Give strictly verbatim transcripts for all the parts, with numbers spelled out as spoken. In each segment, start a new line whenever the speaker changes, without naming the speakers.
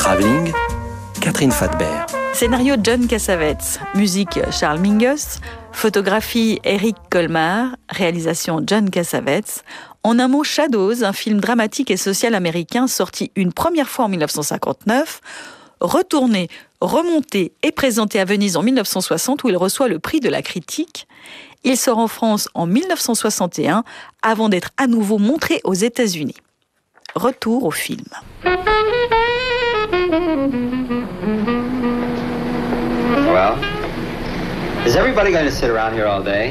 Travelling, Catherine Fathbert.
Scénario John Cassavetes, musique Charles Mingus, photographie Eric Colmar, réalisation John Cassavetes. En un mot, Shadows, un film dramatique et social américain sorti une première fois en dix-neuf cent cinquante-neuf, retourné, remonté et présenté à Venise en dix-neuf cent soixante où il reçoit le prix de la critique. Il sort en France en dix-neuf cent soixante et un avant d'être à nouveau montré aux États-Unis. Retour au film.
Well, is everybody going to sit around here all day?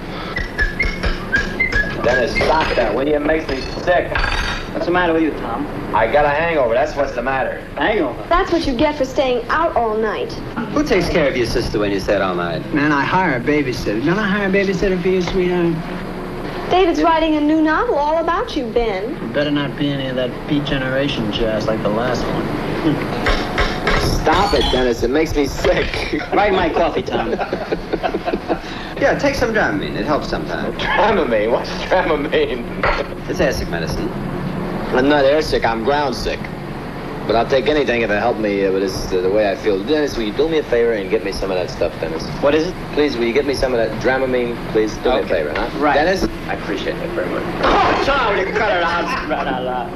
Dennis, stop that, will you? It makes me sick.
What's the matter with you, Tom?
I got a hangover, that's what's the matter.
Hangover?
That's what you get for staying out all night.
Who takes care of your sister when you stay all night?
Man, I hire a babysitter. Don't I hire a babysitter for you, sweetheart?
David's writing a new novel all about you, Ben.
You better not be any of that Beat Generation jazz like the last one.
Stop it, Dennis, it makes me sick.
Write my coffee, Tom.
Yeah, take some Dramamine. It helps sometimes.
Dramamine? What's Dramamine?
It's airsick medicine.
I'm not airsick, I'm ground sick. But I'll take anything if it help me uh, with this, uh, the way I feel. Dennis, will you do me a favor and get me some of that stuff, Dennis?
What is it?
Please, will you get me some of that Dramamine? Please, do
Okay.
me a favor, huh?
Right.
Dennis? I appreciate that very much.
Oh, Tom, you cut it out. Right out loud.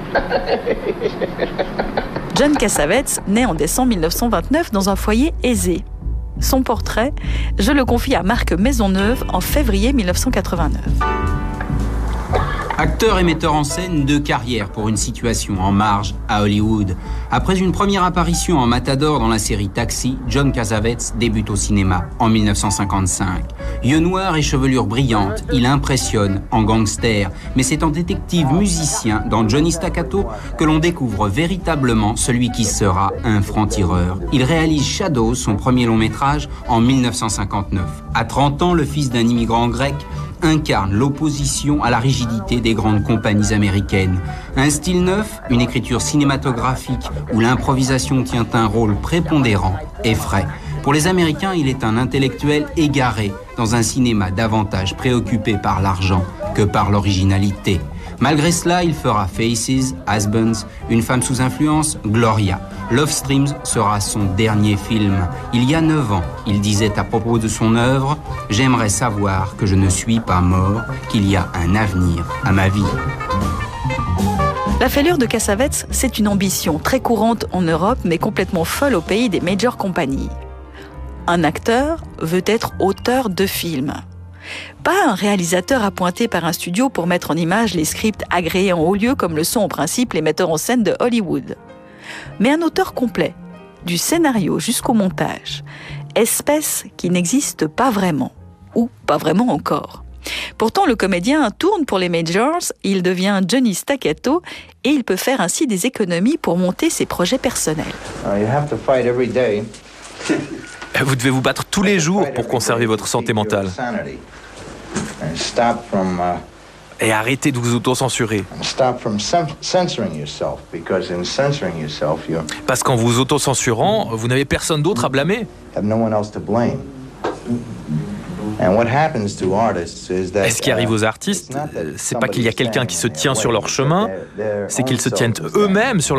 John Cassavetes naît en décembre dix-neuf cent vingt-neuf dans un foyer aisé. Son portrait, je le confie à Marc Maisonneuve en février dix-neuf cent quatre-vingt-neuf.
Acteur et metteur en scène, deux carrières pour une situation en marge à Hollywood. Après une première apparition en Matador dans la série Taxi, John Cassavetes débute au cinéma en dix-neuf cent cinquante-cinq. Yeux noirs et chevelure brillante, il impressionne en gangster, mais c'est en détective musicien dans Johnny Staccato que l'on découvre véritablement celui qui sera un franc-tireur. Il réalise Shadows, son premier long métrage, en dix-neuf cent cinquante-neuf. À trente ans, le fils d'un immigrant grec incarne l'opposition à la rigidité des grandes compagnies américaines. Un style neuf, une écriture cinématographique où l'improvisation tient un rôle prépondérant et frais. Pour les Américains, il est un intellectuel égaré dans un cinéma davantage préoccupé par l'argent que par l'originalité. Malgré cela, il fera Faces, Husbands, Une femme sous influence, Gloria. Love Streams sera son dernier film. Il y a neuf ans, il disait à propos de son œuvre « J'aimerais savoir que je ne suis pas mort, qu'il y a un avenir à ma vie ».
La fêlure de Cassavetes, c'est une ambition très courante en Europe, mais complètement folle au pays des major compagnies. Un acteur veut être auteur de films. Pas un réalisateur appointé par un studio pour mettre en image les scripts agréés en haut lieu comme le sont en principe les metteurs en scène de Hollywood. Mais un auteur complet, du scénario jusqu'au montage, espèce qui n'existe pas vraiment, ou pas vraiment encore. Pourtant, le comédien tourne pour les majors, il devient Johnny Staccato et il peut faire ainsi des économies pour monter ses projets personnels.
Uh, you have to fight every day.
Vous devez vous battre tous les jours pour conserver votre santé mentale.
And stop from, uh,
Et arrêtez de vous auto-censurer.
and stop from cen- censoring yourself, because in censoring yourself, you
Parce qu'en vous auto-censurant, vous n'avez personne d'autre à blâmer.
have no one else to blame. And what happens to artists is that,
Et ce qui arrive
uh,
aux artistes,
it's not that
c'est pas qu'il y a quelqu'un qui se
somebody's
tient sur leur
standing in
chemin,
their way, but their
c'est qu'ils
own
se tiennent
self is
eux-mêmes sur